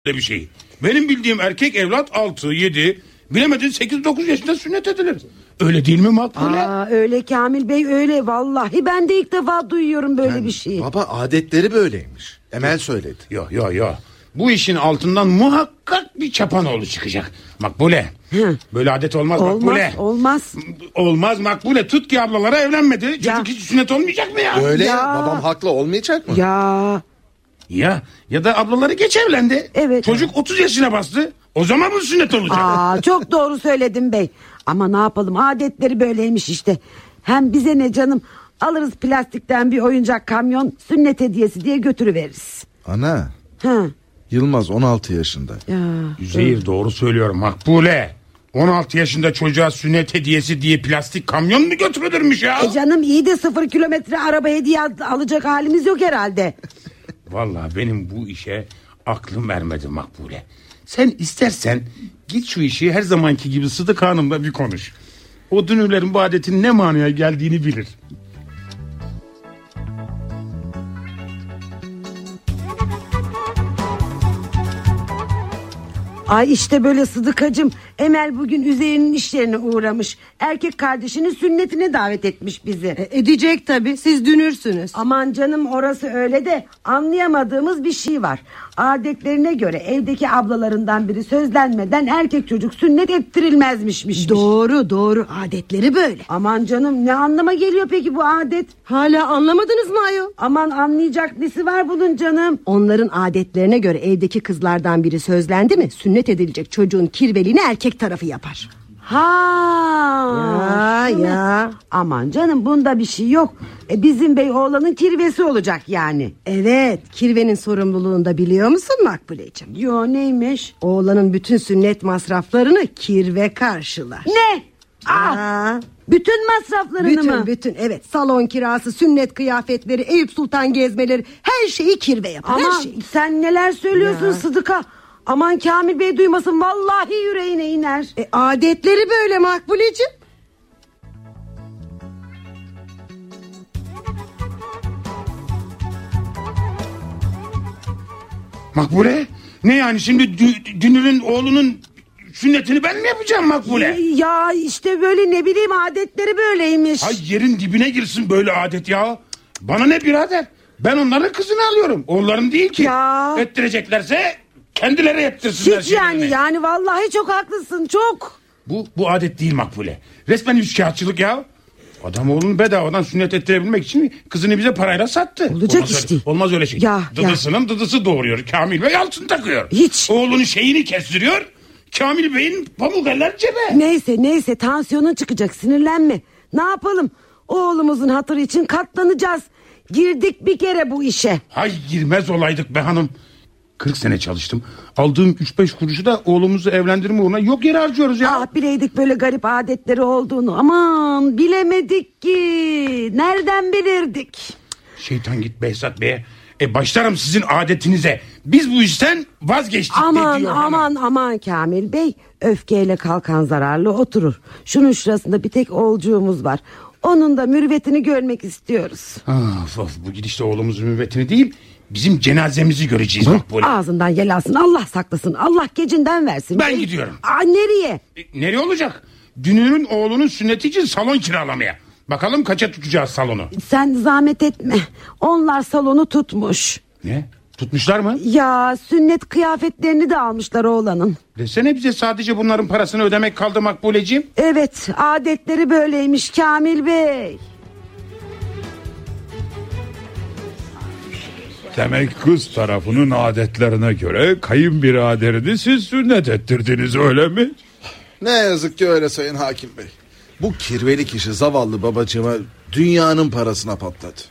bir şey. Benim bildiğim erkek evlat 6, 7, bilemedin 8-9 yaşında sünnet edilir. Öyle değil mi Makbule? Öyle Kamil Bey, öyle vallahi, ben de ilk defa duyuyorum böyle bir şey. Baba, adetleri böyleymiş. Emel söyledi. Yok. Bu işin altından muhakkak bir çapanoğlu çıkacak Makbule. Böyle adet olmaz Makbule. Olmaz Makbule. Tut ki ablalara evlenmedi. Çocuk hiç sünnet olmayacak mı ya? Öyle ya. Babam haklı, olmayacak mı? Ya da ablaları geç evlendi. Evet. Çocuk 30 yaşına bastı. O zaman mı sünnet olacak? Çok doğru söyledin bey. Ama ne yapalım, adetleri böyleymiş işte. Hem bize ne canım, alırız plastikten bir oyuncak kamyon, sünnet hediyesi diye götürüveririz. Ana. Yılmaz 16 yaşında. Üzeyir doğru söylüyor Makbule. 16 yaşında çocuğa sünnet hediyesi diye plastik kamyon mu götürülürmüş ya? Canım iyi de 0 kilometre araba hediye alacak halimiz yok herhalde. Vallahi benim bu işe aklım ermedi Makbule. Sen istersen git şu işi her zamanki gibi Sıdık Hanım'la bir konuş. O dünürlerin bu adetin ne manaya geldiğini bilir. Ay işte böyle Sıdıkacığım, Emel bugün Üzeyir'in iş yerine uğramış. Erkek kardeşinin sünnetine davet etmiş bizi. Edecek tabii, siz dünürsünüz. Aman canım, orası öyle de anlayamadığımız bir şey var. Adetlerine göre evdeki ablalarından biri sözlenmeden erkek çocuk sünnet ettirilmezmişmiş. Doğru, adetleri böyle. Aman canım, ne anlama geliyor peki bu adet? Hala anlamadınız mı ayol? Aman anlayacak nesi var bunun canım? Onların adetlerine göre evdeki kızlardan biri sözlendi mi, sünnet edilecek çocuğun kirveliğini erkek tarafı yapar. Ya. Aman canım, bunda bir şey yok. Bizim bey oğlanın kirvesi olacak yani. Evet, kirvenin sorumluluğunu da biliyor musun Makbuleciğim? Yo, neymiş? Oğlanın bütün sünnet masraflarını kirve karşılar. Ne? Bütün masraflarını mı? Bütün, evet. Salon kirası, sünnet kıyafetleri, Eyüp Sultan gezmeleri, her şeyi kirve yapar. Ama her şeyi. Sen neler söylüyorsun Sıdıka? Aman Kamil Bey duymasın, vallahi yüreğine iner. Adetleri böyle Makbuleciğim. Makbule? Ne yani şimdi dünürün oğlunun sünnetini ben mi yapacağım Makbule? Ya işte böyle, ne bileyim, adetleri böyleymiş. Ay yerin dibine girsin böyle adet ya. Bana ne birader? Ben onların kızını alıyorum. Onların değil ki. Ya. Ettireceklerse kendileri ettirsinler. Hiç yani vallahi çok haklısın, çok. Bu adet değil Makbule. Resmen üçkağıtçılık ya. Adam oğlunu bedavadan sünnet ettirebilmek için kızını bize parayla sattı. Olmaz öyle şey. Dıdısının dıdısı doğuruyor. Kamil Bey altın takıyor. Hiç. Oğlunun şeyini kestiriyor. Kamil Bey'in pamuk eller cebe. Neyse tansiyonun çıkacak, sinirlenme. Ne yapalım? Oğlumuzun hatırı için katlanacağız. Girdik bir kere bu işe. Hay girmez olaydık be hanım. 40 sene çalıştım. Aldığım 3-5 kuruşu da oğlumuzu evlendirme uğruna yok yere harcıyoruz ya. Bileydik böyle garip adetleri olduğunu. Aman bilemedik ki. Nereden bilirdik? Şeytan git Behzat Bey'e. Başlarım sizin adetinize. Biz bu işten vazgeçtik. Aman Kamil Bey. Öfkeyle kalkan zararlı oturur. Şunun şurasında bir tek oğulcuğumuz var. Onun da mürüvvetini görmek istiyoruz. Bu gidişte oğlumuzun mürüvvetini değil, bizim cenazemizi göreceğiz Makbule. Ağzından yel alsın, Allah saklasın, Allah gecinden versin. Ben gidiyorum. Nereye? Nereye olacak? Dünürün oğlunun sünneti için salon kiralamaya. Bakalım kaça tutacağız salonu. Sen zahmet etme. Onlar salonu tutmuş. Ne? Tutmuşlar mı? Ya sünnet kıyafetlerini de almışlar oğlanın. Desene bize, sadece bunların parasını ödemek kaldı Makbuleciğim. Evet, adetleri böyleymiş Kamil Bey. Demek kız tarafının adetlerine göre kayınbiraderini siz sünnet ettirdiniz, öyle mi? Ne yazık ki öyle sayın hakim bey. Bu kirveli kişi zavallı babacığıma dünyanın parasına patladı.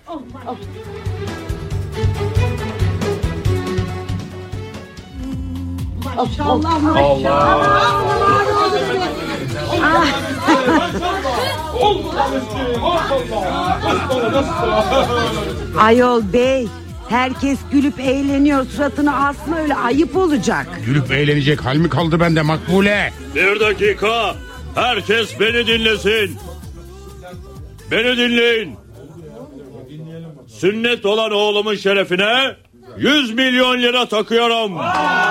Ayol bey, herkes gülüp eğleniyor, suratını asma öyle, ayıp olacak. Gülüp eğlenecek hal mi kaldı bende Makbule? Bir dakika, herkes beni dinlesin. Beni dinleyin. Sünnet olan oğlumun şerefine 100 milyon lira takıyorum.